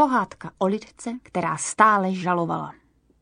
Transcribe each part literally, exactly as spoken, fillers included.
pohádka o Lidce, která stále žalovala.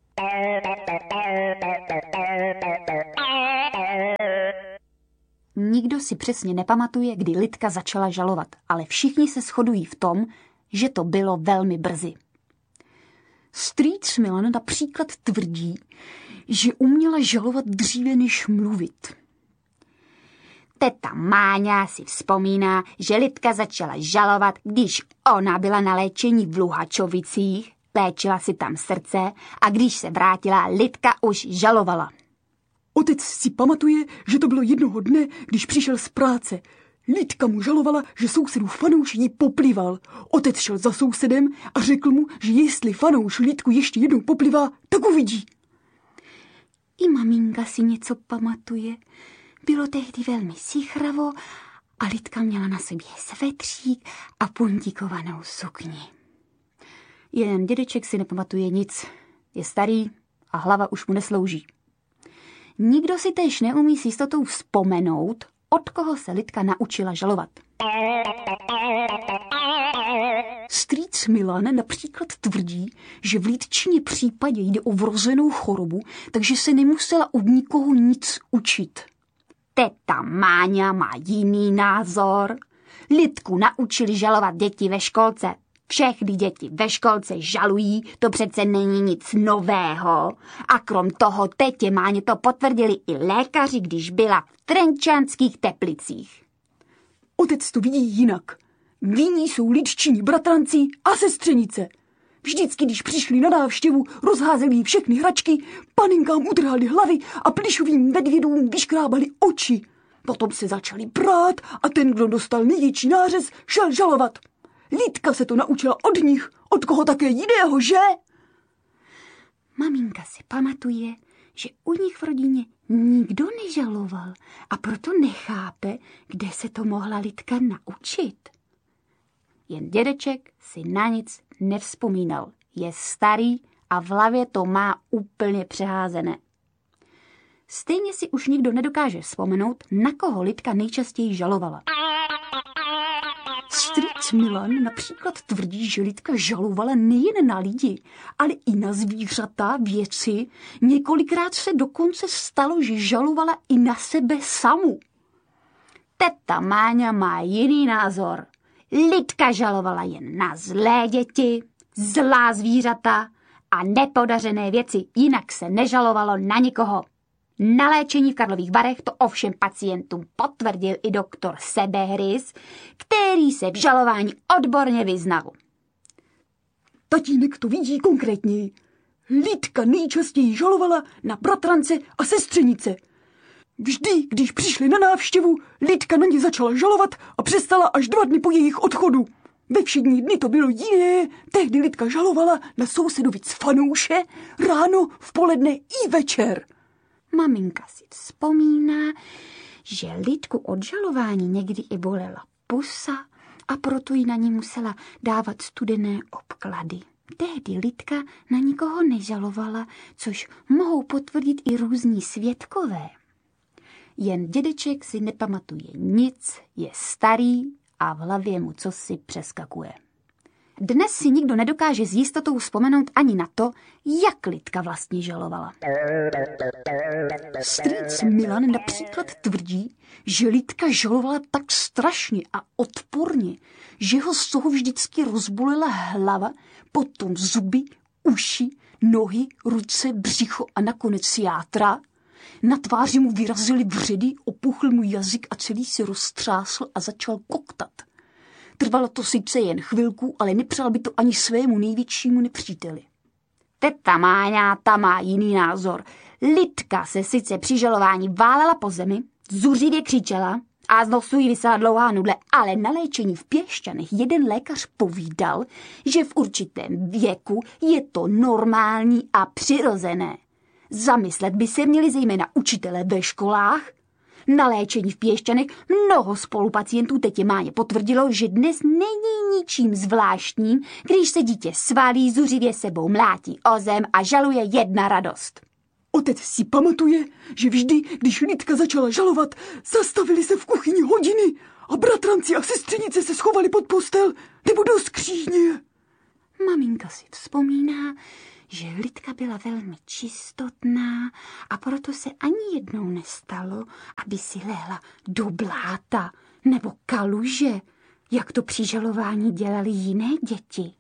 Nikdo si přesně nepamatuje, kdy Lidka začala žalovat, ale všichni se shodují v tom, že to bylo velmi brzy. Strýc Milan například tvrdí, že uměla žalovat dříve než mluvit. Teta Máňa si vzpomíná, že Lidka začala žalovat, když ona byla na léčení v Luhačovicích, léčila si tam srdce a když se vrátila, Lidka už žalovala. Otec si pamatuje, že to bylo jednoho dne, když přišel z práce. Lidka mu žalovala, že sousedův fanouš jí poplival. Otec šel za sousedem a řekl mu, že jestli fanouš Lidku ještě jednou poplivá, tak uvidí. I maminka si něco pamatuje. Bylo tehdy velmi sichravo a Lidka měla na sobě svetřík a puntíkovanou sukni. Jen dědeček si nepamatuje nic. Je starý a hlava už mu neslouží. Nikdo si též neumí s jistotou vzpomenout, od koho se Lidka naučila žalovat. Strýc Milan například tvrdí, že v Lidčině případě jde o vrozenou chorobu, takže se nemusela od nikoho nic učit. Teta Máňa má jiný názor. Lidku naučili žalovat děti ve školce. Všechny děti ve školce žalují, to přece není nic nového. A krom toho tetě Máně to potvrdili i lékaři, když byla v Trenčanských Teplicích. Otec to vidí jinak. Vinní jsou Lidčini bratranci a sestřenice. Vždycky, když přišli na návštěvu, rozházeli jí všechny hračky, paninkám utrhali hlavy a plišovým medvědům vyškrábali oči. Potom se začali prát a ten, kdo dostal největší nářez, šel žalovat. Lidka se to naučila od nich, od koho také jiného, že? Maminka si pamatuje, že u nich v rodině nikdo nežaloval a proto nechápe, kde se to mohla Lidka naučit. Jen dědeček si na nic nevzpomínal. Je starý a v hlavě to má úplně přeházené. Stejně si už nikdo nedokáže vzpomenout, na koho Lidka nejčastěji žalovala. Strýc Milan například tvrdí, že Lidka žalovala nejen na lidi, ale i na zvířata, věci. Několikrát se dokonce stalo, že žalovala i na sebe samu. Teta Máňa má jiný názor. Lidka žalovala jen na zlé děti, zlá zvířata a nepodařené věci, jinak se nežalovalo na nikoho. Na léčení v Karlových Varech to ovšem pacientům potvrdil i doktor Sebehrys, který se v žalování odborně vyznal. Tatínek to vidí konkrétněji. Lidka nejčastěji žalovala na bratrance a sestřenice. Vždy, když přišli na návštěvu, Lidka na ně začala žalovat a přestala až dva dny po jejich odchodu. Ve všední dny to bylo jiné, tehdy Lidka žalovala na sousedovic fanouše, ráno, v poledne i večer. Maminka si vzpomíná, že Lidku od žalování někdy i bolela pusa a proto jí na ní musela dávat studené obklady. Tehdy Lidka na nikoho nežalovala, což mohou potvrdit i různí svědkové. Jen dědeček si nepamatuje nic, je starý a v hlavě mu cosi přeskakuje. Dnes si nikdo nedokáže s jistotou vzpomenout ani na to, jak Lidka vlastně žalovala. Strýc Milan například tvrdí, že Lidka žalovala tak strašně a odporně, že ho z toho vždycky rozbolela hlava, potom zuby, uši, nohy, ruce, břicho a nakonec játra. Na tváři mu vyrazily vředy, opuchl mu jazyk a celý se roztřásl a začal koktat. Trvalo to sice jen chvilku, ale nepřál by to ani svému největšímu nepříteli. Teta Máňa ta má jiný názor. Lidka se sice při žalování válela po zemi, zuřivě křičela a z nosu jí visela dlouhá nudle, ale na léčení v Pěšťanech jeden lékař povídal, že v určitém věku je to normální a přirozené. Zamyslet by se měli zejména učitelé ve školách. Na léčení v Pěšťanech mnoho spolupacientů tetě Máně potvrdilo, že dnes není ničím zvláštním, když se dítě svalí, zuřivě sebou mlátí o zem a žaluje jedna radost. Otec si pamatuje, že vždy, když Lidka začala žalovat, zastavili se v kuchyni hodiny a bratranci a sestřenice se schovali pod postel nebo do skříně. Maminka si vzpomíná, že Lidka byla velmi čistotná a proto se ani jednou nestalo, aby si lehla do bláta nebo kaluže, jak to při žalování dělali jiné děti.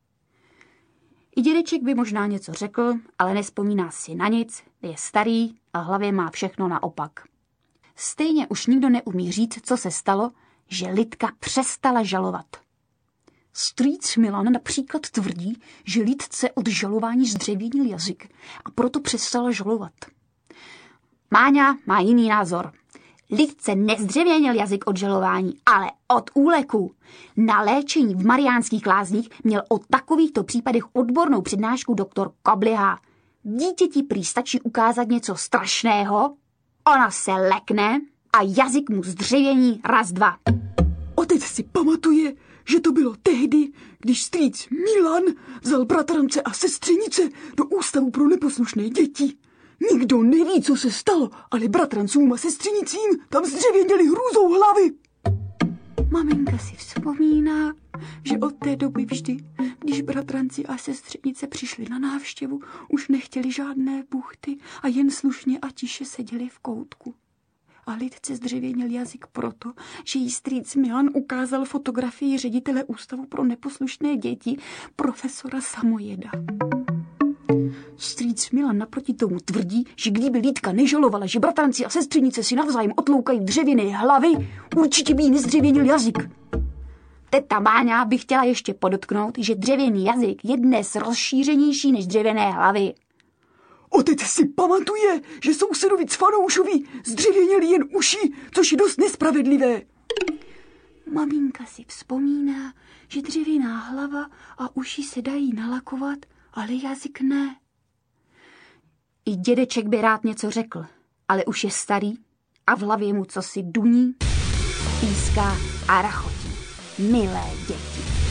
I dědeček by možná něco řekl, ale nespomíná si na nic, je starý a v hlavě má všechno naopak. Stejně už nikdo neumí říct, co se stalo, že Lidka přestala žalovat. Strýc Milan například tvrdí, že Lidce od žalování zdřevěnil jazyk a proto přestala žalovat. Máňa má jiný názor. Lidce nezdřevěnil jazyk od žalování, ale od úleku. Na léčení v Mariánských Lázních měl o takovýchto případech odbornou přednášku doktor Kobliha. Dítěti prý stačí ukázat něco strašného, ona se lekne a jazyk mu zdřevění raz dva. Otec si pamatuje, že to bylo tehdy, když strýc Milan vzal bratrance a sestřenice do ústavu pro neposlušné děti. Nikdo neví, co se stalo, ale bratrancům a sestřenicím tam zdřevěněli hrůzou hlavy. Maminka si vzpomíná, že od té doby vždy, když bratranci a sestřenice přišli na návštěvu, už nechtěli žádné buchty a jen slušně a tiše seděli v koutku. A Lidce zdřevěnil jazyk proto, že jí strýc Milan ukázal fotografii ředitele ústavu pro neposlušné děti, profesora Samojeda. Strýc Milan naproti tomu tvrdí, že kdyby Lidka nežalovala, že bratranci a sestřenice si navzájem otloukají dřevěné hlavy, určitě by jí nezdřevěnil jazyk. Teta Máňa by chtěla ještě podotknout, že dřevěný jazyk je dnes rozšířenější než dřevěné hlavy. Otec si pamatuje, že sousedovi Cvanoušovi zdřevěněli jen uši, což je dost nespravedlivé. Maminka si vzpomíná, že dřevěná hlava a uši se dají nalakovat, ale jazyk ne. I dědeček by rád něco řekl, ale už je starý a v hlavě mu cosi duní, píská a rachotí. Milé děti.